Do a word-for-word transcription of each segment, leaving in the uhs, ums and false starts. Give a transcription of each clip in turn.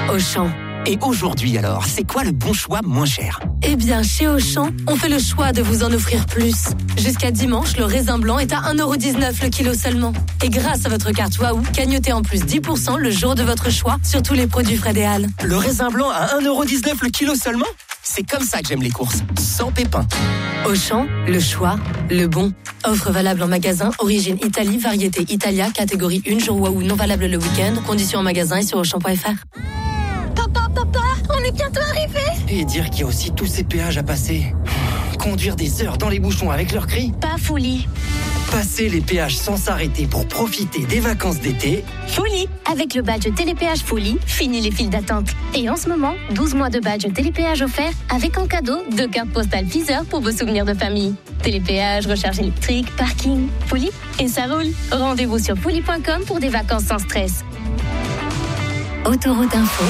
Auchan. Et aujourd'hui alors, c'est quoi le bon choix moins cher ? Eh bien, chez Auchan, on fait le choix de vous en offrir plus. Jusqu'à dimanche, le raisin blanc est à un euro dix-neuf le kilo seulement. Et grâce à votre carte Waouh, gagnotez en plus dix pour cent le jour de votre choix sur tous les produits Fred et Al. Le raisin blanc à un euro dix-neuf le kilo seulement ? C'est comme ça que j'aime les courses, sans pépins. Auchan, le choix, le bon. Offre valable en magasin, origine Italie, variété Italia, catégorie un, jour Waouh, non valable le week-end. Conditions en magasin et sur auchan point f r. Papa, papa, on est bientôt arrivé. Et dire qu'il y a aussi tous ces péages à passer. Conduire des heures dans les bouchons avec leurs cris. Pas folie. Passer les péages sans s'arrêter pour profiter des vacances d'été. Folie. Avec le badge Télépéage Folie, fini les files d'attente. Et en ce moment, douze mois de badge Télépéage offert avec en cadeau deux cartes postales Deezer pour vos souvenirs de famille. Télépéage, recharge électrique, parking, Folie et ça roule. Rendez-vous sur folie point com pour des vacances sans stress. Autoroute Info.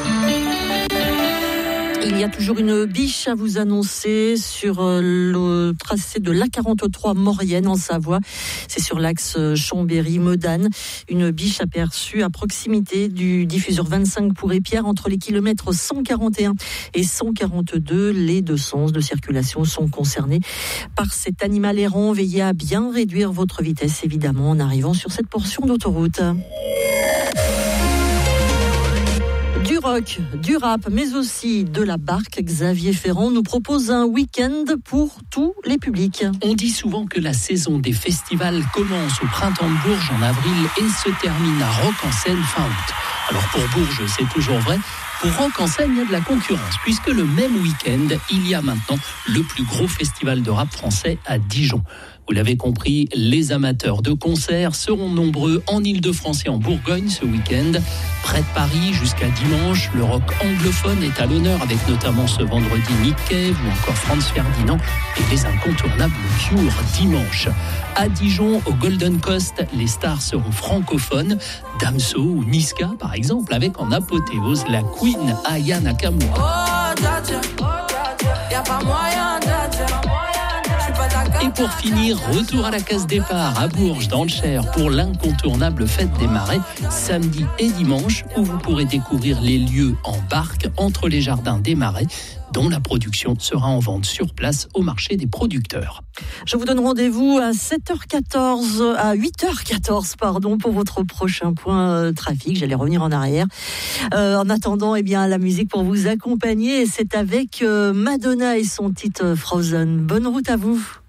Il y a toujours une biche à vous annoncer sur le tracé de l'A quarante-trois Maurienne en Savoie. C'est sur l'axe Chambéry-Modane. Une biche aperçue à proximité du diffuseur vingt-cinq pour Épierre entre les kilomètres cent quarante et un et cent quarante-deux. Les deux sens de circulation sont concernés par cet animal errant. Veillez à bien réduire votre vitesse, évidemment, en arrivant sur cette portion d'autoroute. Du rock, du rap, mais aussi de la barque, Xavier Ferrand nous propose un week-end pour tous les publics. On dit souvent que la saison des festivals commence au printemps de Bourges en avril et se termine à Rock en Seine fin août. Alors pour Bourges, c'est toujours vrai. Pour Rock en Seine, il y a de la concurrence, puisque le même week-end, il y a maintenant le plus gros festival de rap français à Dijon. Vous l'avez compris, les amateurs de concerts seront nombreux en Ile-de-France et en Bourgogne ce week-end. Près de Paris, jusqu'à dimanche, le rock anglophone est à l'honneur avec notamment ce vendredi Nick Cave ou encore Franz Ferdinand et les incontournables Cure dimanche. À Dijon, au Golden Coast, les stars seront francophones, Damso ou Niska par exemple, avec en apothéose la Queen Aya Nakamura. Et pour finir, retour à la case départ à Bourges dans le Cher pour l'incontournable fête des Marais, samedi et dimanche, où vous pourrez découvrir les lieux en barque entre les jardins des Marais, dont la production sera en vente sur place au marché des producteurs. Je vous donne rendez-vous à sept heures quatorze, à huit heures quatorze, pardon, pour votre prochain point euh, trafic. J'allais revenir en arrière. Euh, en attendant, eh bien, la musique pour vous accompagner, c'est avec euh, Madonna et son titre Frozen. Bonne route à vous.